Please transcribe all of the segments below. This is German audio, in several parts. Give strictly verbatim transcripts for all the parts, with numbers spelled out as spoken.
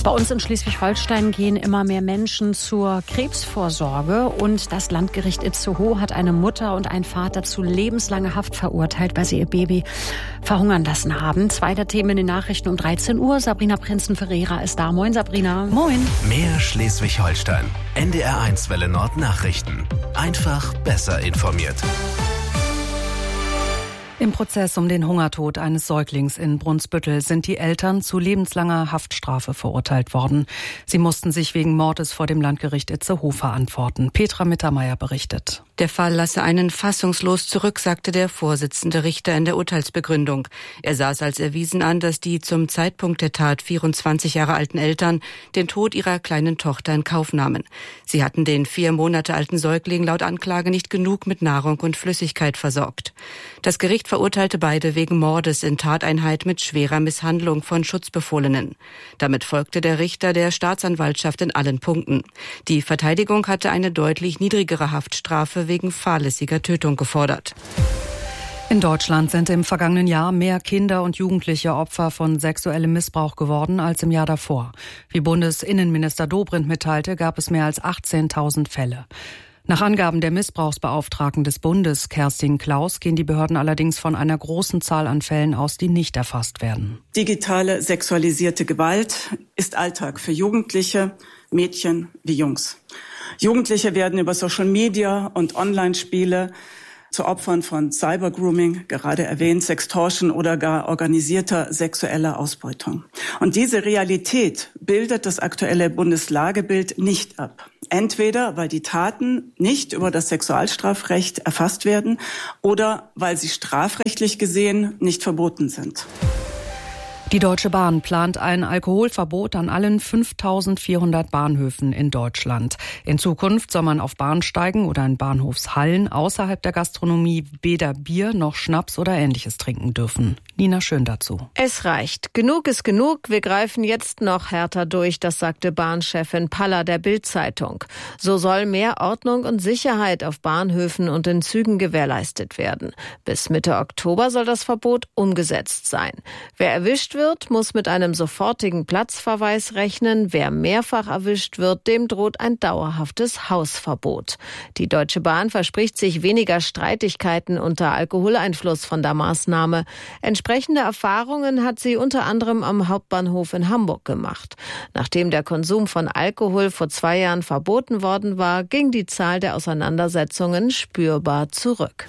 Bei uns in Schleswig-Holstein gehen immer mehr Menschen zur Krebsvorsorge und das Landgericht Itzehoe hat eine Mutter und einen Vater zu lebenslanger Haft verurteilt, weil sie ihr Baby verhungern lassen haben. Zweiter Themen in den Nachrichten um dreizehn Uhr. Sabrina Prinzen-Ferreira ist da. Moin, Sabrina. Moin. Mehr Schleswig-Holstein. N D R eins Welle Nord Nachrichten. Einfach besser informiert. Im Prozess um den Hungertod eines Säuglings in Brunsbüttel sind die Eltern zu lebenslanger Haftstrafe verurteilt worden. Sie mussten sich wegen Mordes vor dem Landgericht Itzehoe verantworten. Petra Mittermeier berichtet. Der Fall lasse einen fassungslos zurück, sagte der Vorsitzende Richter in der Urteilsbegründung. Er sah es als erwiesen an, dass die zum Zeitpunkt der Tat vierundzwanzig Jahre alten Eltern den Tod ihrer kleinen Tochter in Kauf nahmen. Sie hatten den vier Monate alten Säugling laut Anklage nicht genug mit Nahrung und Flüssigkeit versorgt. Das Gericht verurteilte beide wegen Mordes in Tateinheit mit schwerer Misshandlung von Schutzbefohlenen. Damit folgte der Richter der Staatsanwaltschaft in allen Punkten. Die Verteidigung hatte eine deutlich niedrigere Haftstrafe wegen fahrlässiger Tötung gefordert. In Deutschland sind im vergangenen Jahr mehr Kinder und Jugendliche Opfer von sexuellem Missbrauch geworden als im Jahr davor. Wie Bundesinnenminister Dobrindt mitteilte, gab es mehr als achtzehntausend Fälle. Nach Angaben der Missbrauchsbeauftragten des Bundes, Kerstin Klaus, gehen die Behörden allerdings von einer großen Zahl an Fällen aus, die nicht erfasst werden. Digitale sexualisierte Gewalt ist Alltag für Jugendliche, Mädchen wie Jungs. Jugendliche werden über Social Media und Online-Spiele zu Opfern von Cybergrooming, gerade erwähnt, Sextortion oder gar organisierter sexueller Ausbeutung. Und diese Realität bildet das aktuelle Bundeslagebild nicht ab. Entweder weil die Taten nicht über das Sexualstrafrecht erfasst werden oder weil sie strafrechtlich gesehen nicht verboten sind. Die Deutsche Bahn plant ein Alkoholverbot an allen fünftausendvierhundert Bahnhöfen in Deutschland. In Zukunft soll man auf Bahnsteigen oder in Bahnhofshallen außerhalb der Gastronomie weder Bier noch Schnaps oder Ähnliches trinken dürfen. Nina Schön dazu. Es reicht. Genug ist genug. Wir greifen jetzt noch härter durch, das sagte Bahnchefin Paller der Bild-Zeitung. So soll mehr Ordnung und Sicherheit auf Bahnhöfen und in Zügen gewährleistet werden. Bis Mitte Oktober soll das Verbot umgesetzt sein. Wer erwischt wird, wird, muss mit einem sofortigen Platzverweis rechnen. Wer mehrfach erwischt wird, dem droht ein dauerhaftes Hausverbot. Die Deutsche Bahn verspricht sich weniger Streitigkeiten unter Alkoholeinfluss von der Maßnahme. Entsprechende Erfahrungen hat sie unter anderem am Hauptbahnhof in Hamburg gemacht. Nachdem der Konsum von Alkohol vor zwei Jahren verboten worden war, ging die Zahl der Auseinandersetzungen spürbar zurück.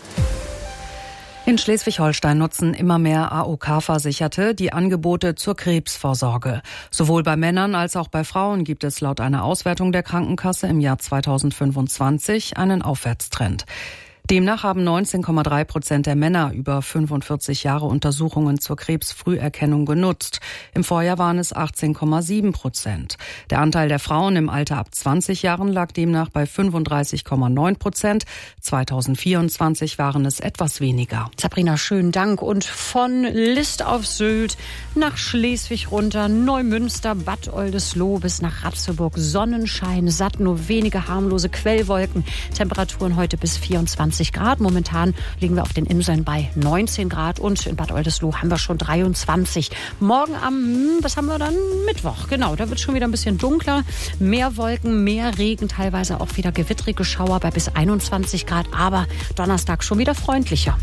In Schleswig-Holstein nutzen immer mehr A O K-Versicherte die Angebote zur Krebsvorsorge. Sowohl bei Männern als auch bei Frauen gibt es laut einer Auswertung der Krankenkasse im Jahr zweitausendfünfundzwanzig einen Aufwärtstrend. Demnach haben neunzehn Komma drei Prozent der Männer über fünfundvierzig Jahre Untersuchungen zur Krebsfrüherkennung genutzt. Im Vorjahr waren es achtzehn Komma sieben Prozent. Der Anteil der Frauen im Alter ab zwanzig Jahren lag demnach bei fünfunddreißig Komma neun Prozent. zweitausendvierundzwanzig waren es etwas weniger. Sabrina, schönen Dank. Und von List auf Sylt nach Schleswig runter, Neumünster, Bad Oldesloe bis nach Ratzeburg. Sonnenschein, satt, nur wenige harmlose Quellwolken. Temperaturen heute bis vierundzwanzig Grad. Momentan liegen wir auf den Inseln bei neunzehn Grad und in Bad Oldesloe haben wir schon dreiundzwanzig. Morgen am, was haben wir dann? Mittwoch, genau. Da wird schon wieder ein bisschen dunkler. Mehr Wolken, mehr Regen, teilweise auch wieder gewittrige Schauer bei bis einundzwanzig Grad. Aber Donnerstag schon wieder freundlicher.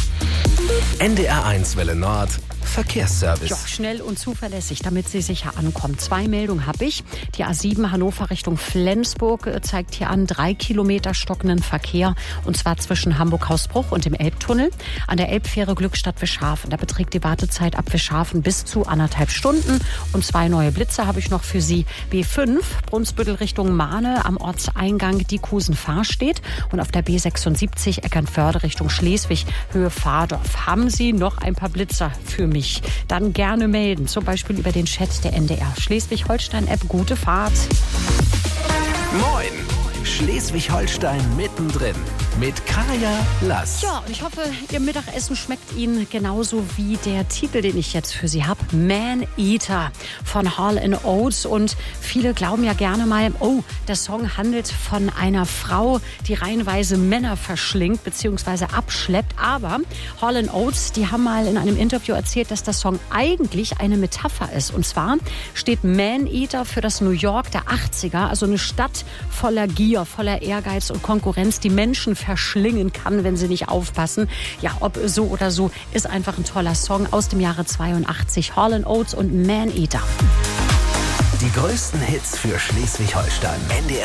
N D R eins Welle Nord Verkehrsservice. Ja, schnell und zuverlässig, damit Sie sicher ankommen. Zwei Meldungen habe ich. Die A sieben Hannover Richtung Flensburg zeigt hier an drei Kilometer stockenden Verkehr. Und zwar zwischen Hamburg-Hausbruch und dem Elbtunnel. An der Elbfähre Glückstadt Wischhafen. Da beträgt die Wartezeit ab Wischhafen bis zu anderthalb Stunden. Und zwei neue Blitze habe ich noch für Sie. B fünf, Brunsbüttel Richtung Mahne, am Ortseingang Diekhusen-Fahr steht. Und auf der B sechsundsiebzig, Eckernförde Richtung Schleswig, Höhe Fahrdorf. Haben Sie noch ein paar Blitzer für mich? Dann gerne melden, zum Beispiel über den Chat der N D R Schleswig-Holstein-App. Gute Fahrt. Moin! Schleswig-Holstein mittendrin. mit Kaya Lass. Ja, und ich hoffe, Ihr Mittagessen schmeckt Ihnen genauso wie der Titel, den ich jetzt für Sie habe. Man Eater von Hall and Oates. Und viele glauben ja gerne mal, oh, der Song handelt von einer Frau, die reihenweise Männer verschlingt bzw. abschleppt. Aber Hall and Oates, die haben mal in einem Interview erzählt, dass der Song eigentlich eine Metapher ist. Und zwar steht Man Eater für das New York der achtziger, also eine Stadt voller Gier, voller Ehrgeiz und Konkurrenz, die Menschen verschlingen kann, wenn sie nicht aufpassen. Ja, ob so oder so, ist einfach ein toller Song aus dem Jahre zweiundachtzig. Hall and Oates und Man Eater. Die größten Hits für Schleswig-Holstein. N D R